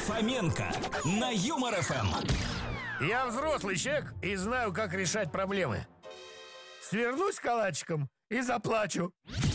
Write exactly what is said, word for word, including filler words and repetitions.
Фоменко на Юмор эф эм. Я взрослый человек и знаю, как решать проблемы. Свернусь калачиком и заплачу.